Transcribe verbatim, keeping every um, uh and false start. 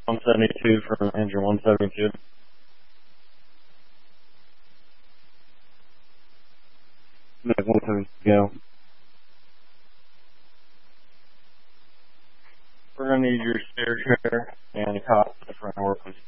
one seventy-two for engine one seventy-two. Meg one seventy-two, go. We're going to need your stair chair and a cot for front work, please.